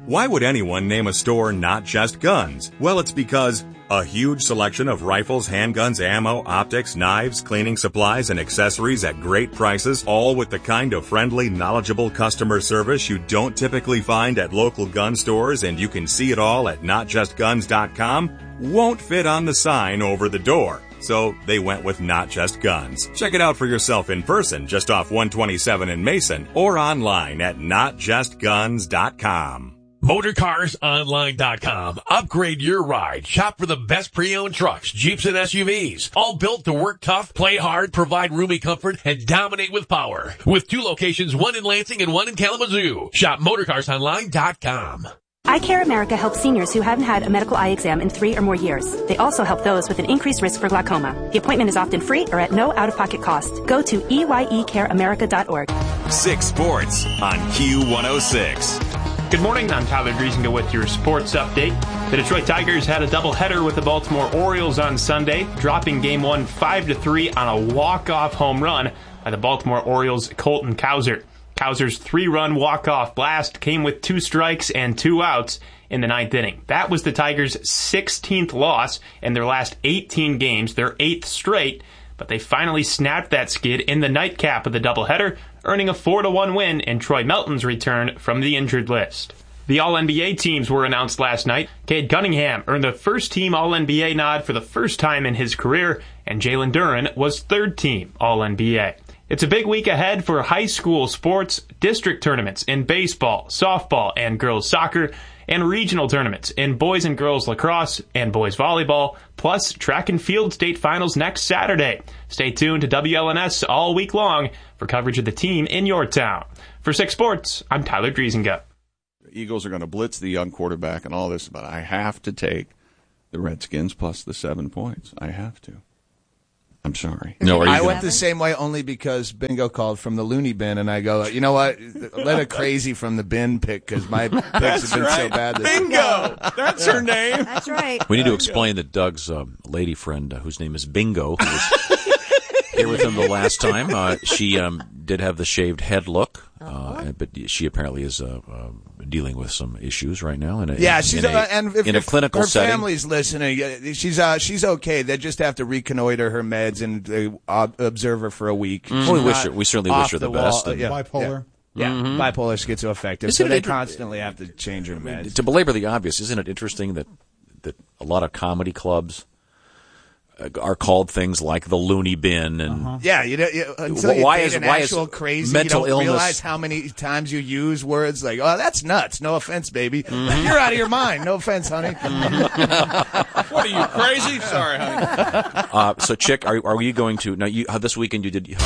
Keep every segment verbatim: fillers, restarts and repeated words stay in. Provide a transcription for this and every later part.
Why would anyone name a store Not Just Guns? Well, it's because a huge selection of rifles, handguns, ammo, optics, knives, cleaning supplies, and accessories at great prices, all with the kind of friendly, knowledgeable customer service you don't typically find at local gun stores, and you can see it all at not just guns dot com, won't fit on the sign over the door. So they went with Not Just Guns. Check it out for yourself in person, just off one twenty-seven in Mason, or online at not just guns dot com. motor cars online dot com. Upgrade your ride. Shop for the best pre-owned trucks, Jeeps, and S U Vs. All built to work tough, play hard, provide roomy comfort, and dominate with power. With two locations, one in Lansing and one in Kalamazoo. Shop motor cars online dot com. Eye Care America helps seniors who haven't had a medical eye exam in three or more years. They also help those with an increased risk for glaucoma. The appointment is often free or at no out-of-pocket cost. Go to E Y E care america dot org. Six Sports on Q one oh six. Good morning, I'm Tyler Driesinga with your sports update. The Detroit Tigers had a doubleheader with the Baltimore Orioles on Sunday, dropping game one five to three on a walk-off home run by the Baltimore Orioles' Colton Cowser. Cowser's three-run walk-off blast came with two strikes and two outs in the ninth inning. That was the Tigers' sixteenth loss in their last eighteen games, their eighth straight, but they finally snapped that skid in the nightcap of the doubleheader, earning a four to one win in Troy Melton's return from the injured list. The All N B A teams were announced last night. Cade Cunningham earned the first-team All N B A nod for the first time in his career, and Jalen Duren was third-team All N B A. It's a big week ahead for high school sports, district tournaments in baseball, softball, and girls soccer, and regional tournaments in boys and girls lacrosse and boys volleyball, plus track and field state finals next Saturday. Stay tuned to W L N S all week long for coverage of the team in your town. For Six Sports, I'm Tyler Driesinga. The Eagles are going to blitz the young quarterback and all this, but I have to take the Redskins plus the seven points. I have to. I'm sorry. No, I gonna... went the same way only because Bingo called from the loony bin, and I go, you know what? Let a crazy from the bin pick because my picks have been right. so bad. This Bingo! That's her name. That's right. We need to explain that Doug's um, lady friend, uh, whose name is Bingo, who was here with him the last time, uh, she um, did have the shaved head look, uh, but she apparently is uh, uh, dealing with some issues right now. In a, yeah, she's in a, uh, and if in a clinical her setting. family's listening, she's uh, she's okay. They just have to reconnoiter her meds and uh, observe her for a week. Mm. Well, we wish her, we certainly wish her the, the best. Wall, and, yeah, bipolar. Yeah, yeah. Mm-hmm. bipolar schizoaffective. Isn't so they it, constantly have to change her meds. To belabor the obvious, isn't it interesting that that a lot of comedy clubs are called things like the loony bin and uh-huh. yeah, you, you until you why date is an why actual is crazy, mental you don't illness realize how many times you use words like, "Oh, that's nuts." No offense, baby. Mm-hmm. You're out of your mind. No offense, honey. Mm-hmm. What are you, crazy? Sorry, honey. Uh, so, Chick, are are you going to now? You how this weekend you did. You,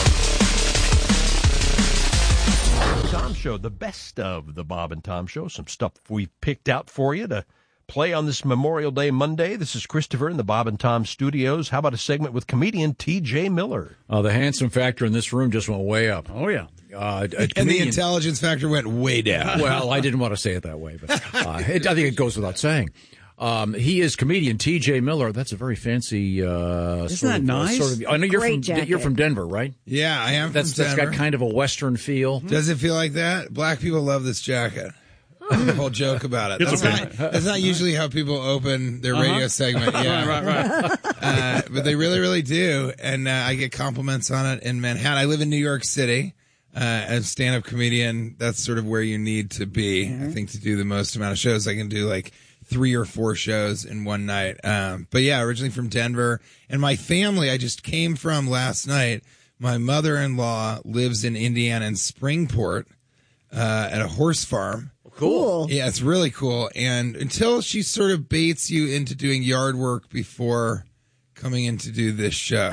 Tom Show, the best of the Bob and Tom Show. Some stuff we picked out for you to play on this Memorial Day Monday. This is Christopher in the Bob and Tom studios. How about a segment with comedian T J Miller? Uh, the handsome factor in this room just went way up. Oh, yeah. Uh, and comedian, the intelligence factor went way down. Well, I didn't want to say it that way, but uh, it, I think it goes without saying. Um, he is comedian T J Miller. That's a very fancy. Uh, Isn't sort that of, nice? Uh, sort of, I know you're Great from jacket. you're from Denver, right? Yeah, I am that's, from Denver. That's got kind of a Western feel. Does it feel like that? Black people love this jacket. The whole joke about it. That's, okay. not, that's not usually how people open their uh-huh. radio segment. Yeah, right, right, right. Uh, but they really, really do, and uh, I get compliments on it in Manhattan. I live in New York City. Uh, as a stand-up comedian, that's sort of where you need to be, mm-hmm. I think, to do the most amount of shows. I can do like three or four shows in one night. Um, but yeah, originally from Denver, and my family I just came from last night. My mother-in-law lives in Indiana in Springport uh, at a horse farm. Cool. Yeah, it's really cool. And until she sort of baits you into doing yard work before coming in to do this show.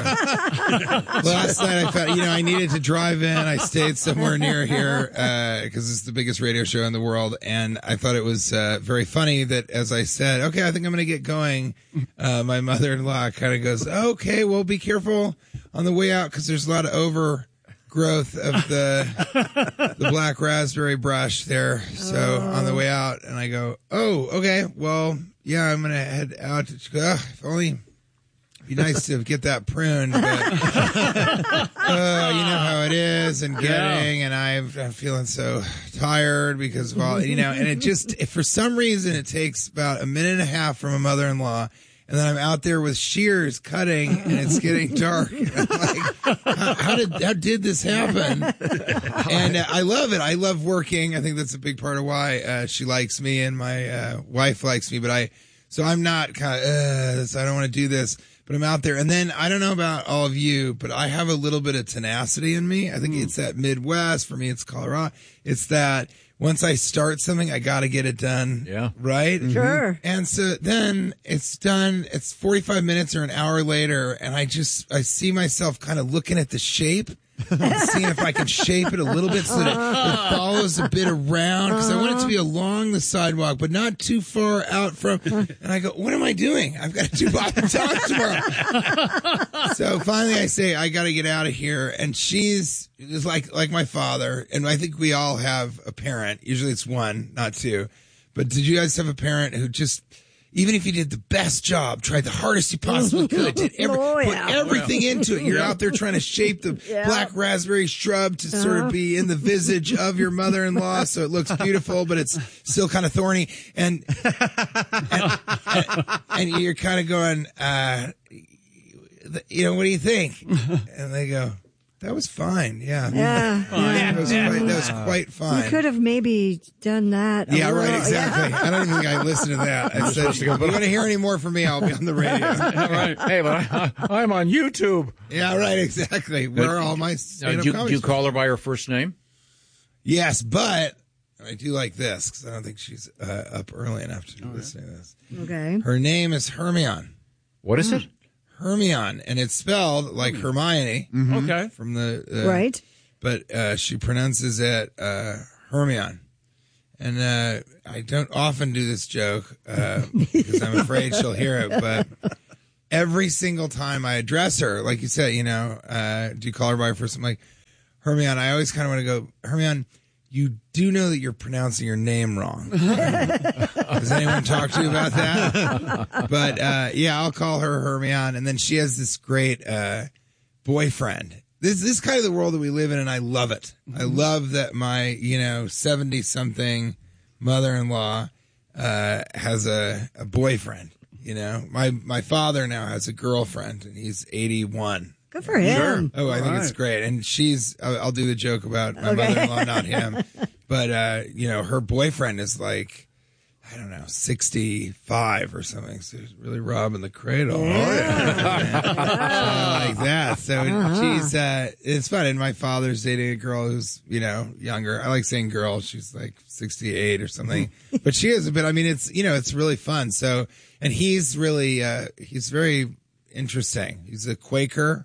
Last night I felt, you know, I needed to drive in. I stayed somewhere near here because uh, it's the biggest radio show in the world. And I thought it was uh, very funny that as I said, okay, I think I'm going to get going, uh, my mother-in-law kind of goes, okay, well, be careful on the way out because there's a lot of over... growth of the the black raspberry brush there. So oh. on the way out, and I go, oh, okay, well, yeah, I'm gonna head out. To, uh, if only be nice to get that pruned, but uh, you know how it is, and getting, yeah. and I'm, I'm feeling so tired because of all, you know, and it just, if for some reason, it takes about a minute and a half from a mother-in-law. And then I'm out there with shears cutting, and it's getting dark. And I'm like, how, how did how did this happen? And uh, I love it. I love working. I think that's a big part of why uh, she likes me and my uh, wife likes me. But I, so I'm not kind of, uh, I don't want to do this. But I'm out there. And then I don't know about all of you, but I have a little bit of tenacity in me. I think mm. it's that Midwest. For me, it's Colorado. It's that once I start something, I got to get it done. Yeah. Right? Mm-hmm. Sure. And so then it's done. It's forty-five minutes or an hour later. And I just, I see myself kind of looking at the shape and seeing if I can shape it a little bit so that it, it follows a bit around. Because I want it to be along the sidewalk, but not too far out from. And I go, what am I doing? I've got to do Bob and Tom tomorrow. So finally I say, I got to get out of here. And she's is like, like my father. And I think we all have a parent. Usually it's one, not two. But did you guys have a parent who just, even if you did the best job, tried the hardest you possibly could, did every, oh, yeah. put everything into it. You're out there trying to shape the yeah. black raspberry shrub to sort of be in the visage of your mother-in-law so it looks beautiful, but it's still kind of thorny. And, and, and, and you're kind of going, uh, you know, what do you think? And they go, that was fine. Yeah. Yeah. That was quite, that was quite fine. You could have maybe done that. Yeah, little, right, exactly. Yeah. I don't even think I listened to that. I said, if you want to hear any more from me, I'll be on the radio. Right. Hey, but I, I'm on YouTube. Yeah, right, exactly. Where are all my uh, do, you, do you call her by her first name? Yes, but I do like this because I don't think she's uh, up early enough to okay. listen to this. Okay. Her name is Hermione. What is it? Hermione, and it's spelled like Hermione. Mm-hmm. Okay. From the uh, right, but uh, she pronounces it uh, Hermione, and uh, I don't often do this joke uh, because I'm afraid she'll hear it. But every single time I address her, like you said, you know, uh, do you call her by her first name? Like Hermione, I always kind of want to go, Hermione, you do know that you're pronouncing your name wrong. Has anyone talked to you about that? But, uh, yeah, I'll call her Hermione. And then she has this great, uh, boyfriend. This, this is kind of the world that we live in, and I love it. Mm-hmm. I love that my, you know, seventy something mother-in-law, uh, has a, a boyfriend, you know, my, my father now has a girlfriend, and he's eighty-one. Good for him. Sure. Oh, I think right. it's great. And she's, I'll, I'll do the joke about my okay. mother-in-law, not him. But, uh, you know, her boyfriend is like, I don't know, sixty-five or something. So he's really robbing the cradle. Yeah. Oh, yeah. Something like that. So uh-huh. she's, uh, it's fun. And my father's dating a girl who's, you know, younger. I like saying girl. She's like sixty-eight or something. But she is a bit, I mean, it's, you know, it's really fun. So, and he's really, uh, he's very interesting. He's a Quaker.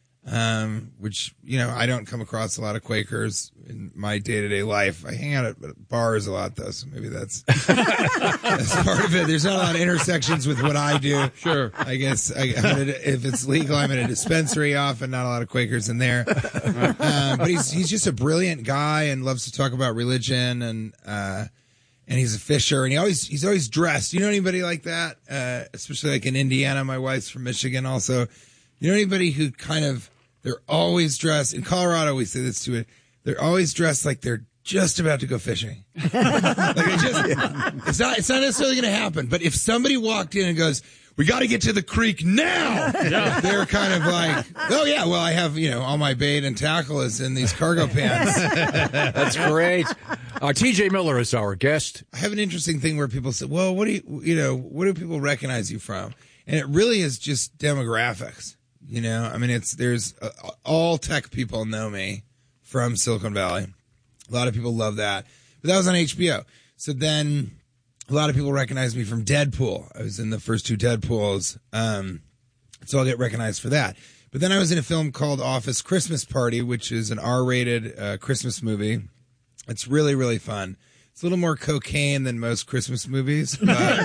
Um, which, you know, I don't come across a lot of Quakers in my day-to-day life. I hang out at bars a lot, though, so maybe that's, that's part of it. There's not a lot of intersections with what I do. Sure. I guess I, I'm at a, if it's legal, I'm at a dispensary often, not a lot of Quakers in there. Um, but he's, he's just a brilliant guy and loves to talk about religion, and, uh, and he's a fisher, and he always, he's always dressed. You know anybody like that? Uh, especially like in Indiana. My wife's from Michigan also. You know anybody who kind of, they're always dressed, in Colorado we say this to it, they're always dressed like they're just about to go fishing. Like it just, it's not, it's not necessarily going to happen, but if somebody walked in and goes, we got to get to the creek now, yeah. they're kind of like, oh yeah, well I have, you know, all my bait and tackle is in these cargo pants. That's great. Uh, T J Miller is our guest. I have an interesting thing where people say, well, what do you, you know, what do people recognize you from? And it really is just demographics. You know, I mean, it's, there's, uh, all tech people know me from Silicon Valley. A lot of people love that. But that was on H B O. So then a lot of people recognize me from Deadpool. I was in the first two Deadpools. Um, so I'll get recognized for that. But then I was in a film called Office Christmas Party, which is an R-rated uh, Christmas movie. It's really, really fun. It's a little more cocaine than most Christmas movies.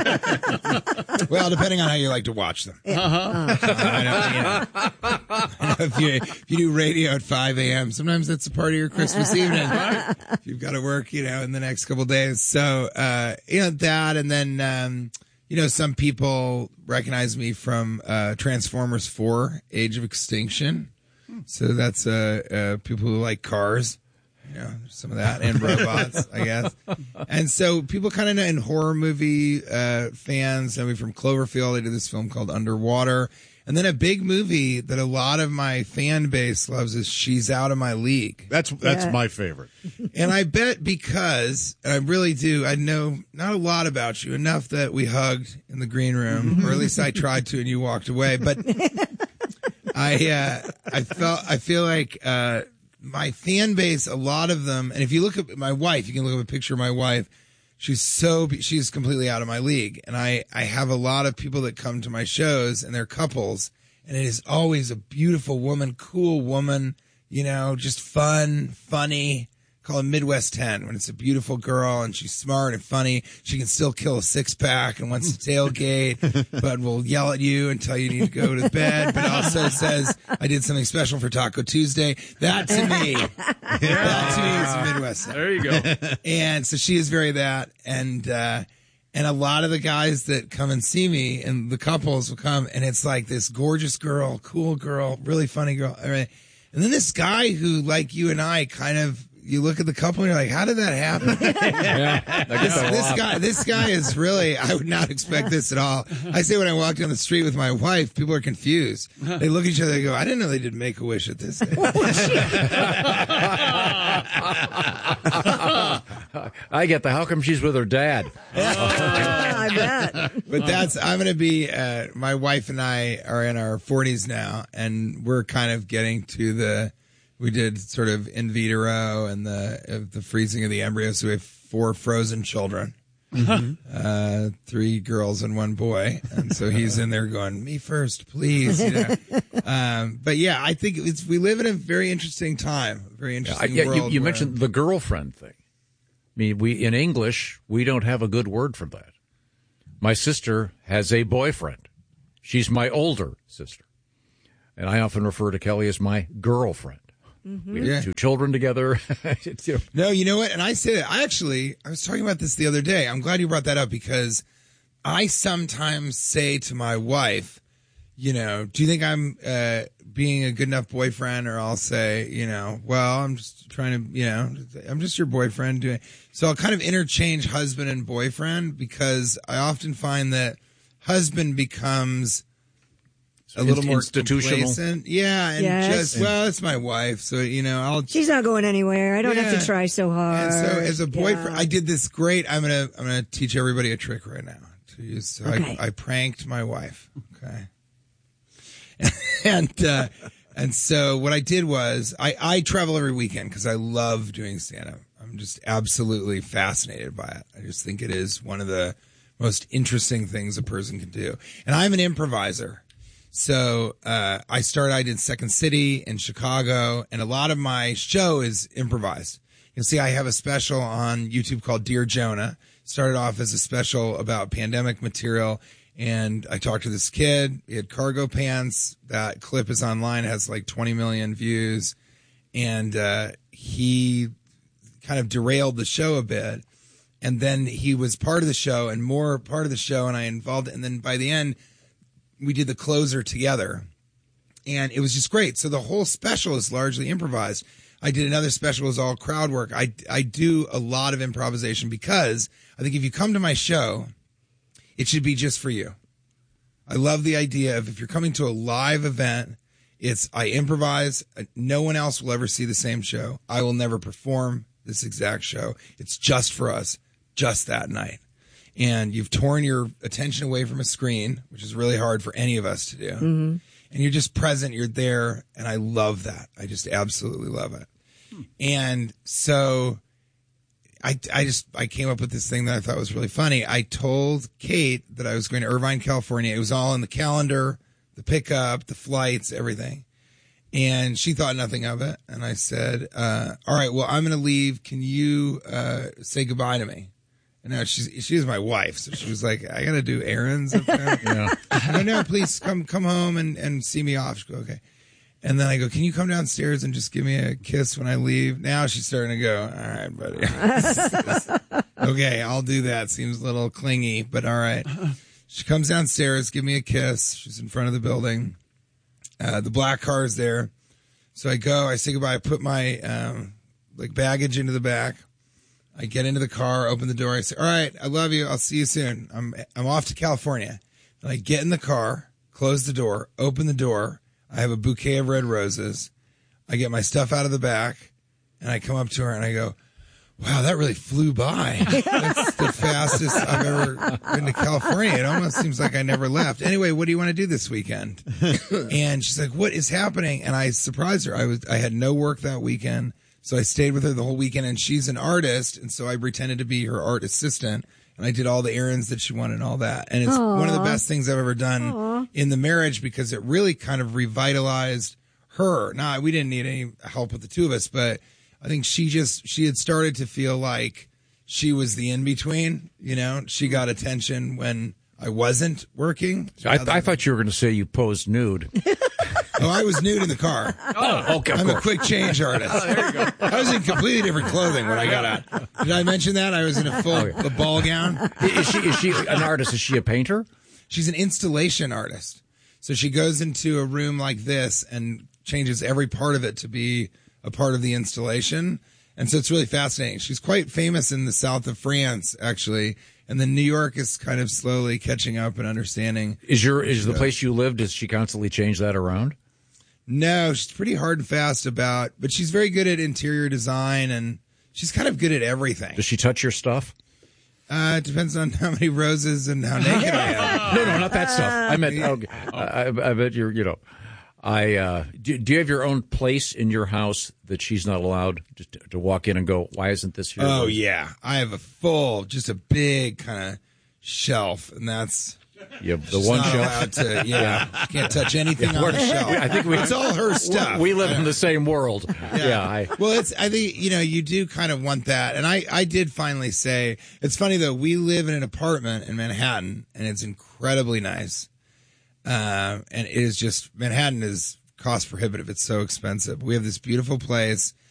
But, well, depending on how you like to watch them. Uh-huh. Uh, I know, you know, I know if, you, if you do radio at five a.m., sometimes that's a part of your Christmas evening. If you've got to work, you know, in the next couple of days. So, uh, you know, that, and then um, you know, some people recognize me from uh, Transformers four, Age of Extinction. So that's uh, uh, people who like cars, you know, some of that, and robots, I guess. And so people kind of know, and horror movie uh, fans know me from Cloverfield. I did this film called Underwater. And then a big movie that a lot of my fan base loves is She's Out of My League. That's that's Yeah. my favorite. And I bet because, and I really do, I know not a lot about you, enough that we hugged in the green room, or at least I tried to, and you walked away. But I, uh, I felt, I feel like uh, my fan base, a lot of them, and if you look at my wife, you can look up a picture of my wife. She's so, she's completely out of my league. And I, I have a lot of people that come to my shows, and they're couples, and it is always a beautiful woman, cool woman, you know, just fun, funny. Call it Midwest ten, when it's a beautiful girl and she's smart and funny. She can still kill a six pack and wants to tailgate, but will yell at you and tell you you need to go to bed, but also says, I did something special for Taco Tuesday. That to me, that to me is Midwest ten. There you go. And so she is very that. And, uh, and a lot of the guys that come and see me, and the couples will come, and it's like this gorgeous girl, cool girl, really funny girl. All right. And then this guy who, like you and I, kind of, you look at the couple and you're like, how did that happen? Yeah, this, this guy, this guy is really, I would not expect this at all. I say when I walk down the street with my wife, people are confused. They look at each other and go, I didn't know they did Make-A-Wish at this age. I get the, how come she's with her dad? I bet. But that's, I'm going to be, uh, my wife and I are in our forties now, and we're kind of getting to the, we did sort of in vitro and the uh, the freezing of the embryo. So we have four frozen children, mm-hmm. uh, three girls and one boy. And so he's in there going, me first, please. You know? um, but yeah, I think it's, we live in a very interesting time, very interesting yeah, I, yeah, world. You, you where- mentioned the girlfriend thing. I mean, we in English, we don't have a good word for that. My sister has a boyfriend. She's my older sister. And I often refer to Kelly as my girlfriend. Mm-hmm. We have Yeah. two children together. No, you know what? And I say that. I actually, I was talking about this the other day. I'm glad you brought that up, because I sometimes say to my wife, you know, do you think I'm uh, being a good enough boyfriend? Or I'll say, you know, well, I'm just trying to, you know, I'm just your boyfriend. Doing So I'll kind of interchange husband and boyfriend, because I often find that husband becomes a little more institutional. complacent. Yeah, and Yes. just, well, it's my wife, so, you know, I'll She's not going anywhere. I don't have Yeah. to try so hard. And so, as a boyfriend, Yeah. I did this great. I'm gonna, I'm gonna teach everybody a trick right now to use. So Okay. I, I pranked my wife. Okay, and uh, and so what I did was, I, I travel every weekend because I love doing stand up. I'm just absolutely fascinated by it. I just think it is one of the most interesting things a person can do. And I'm an improviser. So uh, I started, I did Second City in Chicago, and a lot of my show is improvised. You'll see I have a special on YouTube called Dear Jonah. Started off as a special about pandemic material, and I talked to this kid. He had cargo pants. That clip is online. It has like twenty million views. And uh, he kind of derailed the show a bit. And then he was part of the show and more part of the show, and I involved it. And then by the end, we did the closer together, and it was just great. So the whole special is largely improvised. I did another special, it was all crowd work. I, I do a lot of improvisation because I think if you come to my show, it should be just for you. I love the idea of, if you're coming to a live event, it's, I improvise. No one else will ever see the same show. I will never perform this exact show. It's just for us, just that night. And you've torn your attention away from a screen, which is really hard for any of us to do. Mm-hmm. And you're just present, you're there, and I love that. I just absolutely love it. Hmm. And so I, I just, I came up with this thing that I thought was really funny. I told Kate that I was going to Irvine, California. It was all in the calendar, the pickup, the flights, everything. And she thought nothing of it. And I said, uh, all right, well, I'm going to leave. Can you uh, say goodbye to me? And now she's, she was my wife. So she was like, I got to do errands up there. Yeah. No, no, please come, come home and, and see me off. She goes, okay. And then I go, can you come downstairs and just give me a kiss when I leave? Now she's starting to go, all right, buddy. Okay, I'll do that. Seems a little clingy, but all right. She comes downstairs, give me a kiss. She's in front of the building. Uh, the black car is there. So I go, I say goodbye, I put my um, like baggage into the back. I get into the car, open the door. I say, all right, I love you. I'll see you soon. I'm I'm off to California. And I get in the car, close the door, open the door. I have a bouquet of red roses. I get my stuff out of the back, and I come up to her and I go, wow, that really flew by. That's the fastest I've ever been to California. It almost seems like I never left. Anyway, what do you want to do this weekend? And she's like, what is happening? And I surprised her. I was I had no work that weekend, so I stayed with her the whole weekend. And she's an artist, and so I pretended to be her art assistant, and I did all the errands that she wanted and all that. And it's Aww. one of the best things I've ever done Aww. in the marriage because it really kind of revitalized her. Now, we didn't need any help with the two of us, but I think she just, she had started to feel like she was the in-between, you know? She got attention when I wasn't working. I, I thought you were going to say you posed nude. Oh, I was nude in the car. Oh, okay. I'm a quick change artist. Oh, there you go. I was in completely different clothing when I got out. Did I mention that? I was in a full Okay. a ball gown. Is she, is she an artist? Is she a painter? She's an installation artist. So she goes into a room like this and changes every part of it to be a part of the installation. And so it's really fascinating. She's quite famous in the south of France, actually. And then New York is kind of slowly catching up and understanding. Is your is the place you live, does she constantly change that around? No, she's pretty hard and fast about, but she's very good at interior design and she's kind of good at everything. Does she touch your stuff? Uh, it depends on how many roses and how naked I am. No, no, not that stuff. I meant, okay, I, I bet you're, you know, I, uh, do, do you have your own place in your house that she's not allowed just to, to walk in and go, why isn't this here? Oh, yeah. I have a full, just a big kind of shelf, and that's... Yeah, the she's one not shelf. allowed to, yeah, can't touch anything Yeah, on the we're- shelf. I think we, it's all her stuff. We live in the same world. Yeah. I, Well, it's, I think, you know, you do kind of want that. And I, I did finally say, it's funny though, we live in an apartment in Manhattan and it's incredibly nice. Um, and it is just, Manhattan is cost prohibitive. It's so expensive. We have this beautiful place